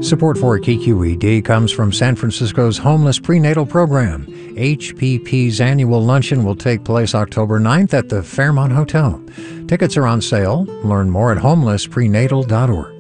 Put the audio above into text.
Support for KQED comes from San Francisco's Homeless Prenatal Program. HPP's annual luncheon will take place October 9th at the Fairmont Hotel. Tickets are on sale. Learn more at homelessprenatal.org.